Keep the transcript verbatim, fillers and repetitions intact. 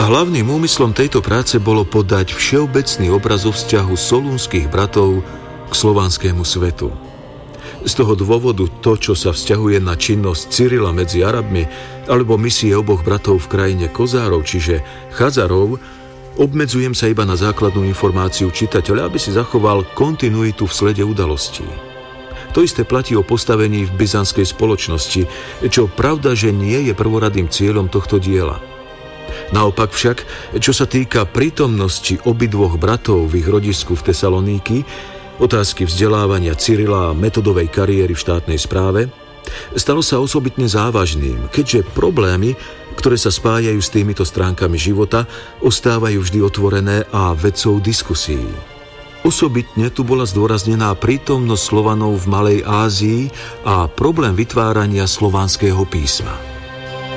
Hlavným úmyslom tejto práce bolo podať všeobecný obraz o vzťahu solúnskych bratov k slovanskému svetu. Z toho dôvodu to, čo sa vzťahuje na činnosť Cyrila medzi Arabmi alebo misie oboch bratov v krajine Kozárov, čiže Chazarov, obmedzujem sa iba na základnú informáciu čitateľa, aby si zachoval kontinuitu v slede udalostí. To isté platí o postavení v byzantskej spoločnosti, čo pravda, že nie je prvoradým cieľom tohto diela. Naopak však, čo sa týka prítomnosti obidvoch bratov v ich rodisku v Tesaloniki, otázky vzdelávania Cyrila a metodovej kariéry v štátnej správe, stalo sa osobitne závažným, keďže problémy, ktoré sa spájajú s týmito stránkami života, ostávajú vždy otvorené a vecou diskusí. Osobitne tu bola zdôraznená prítomnosť Slovanov v Malej Ázii a problém vytvárania slovanského písma.